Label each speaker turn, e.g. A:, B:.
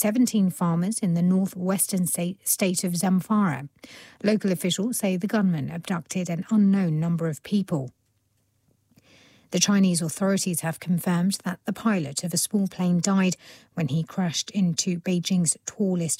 A: 17 farmers in the northwestern state of Zamfara. Local officials say the gunman abducted an unknown number of people. The Chinese authorities have confirmed that the pilot of a small plane died when he crashed into Beijing's tallest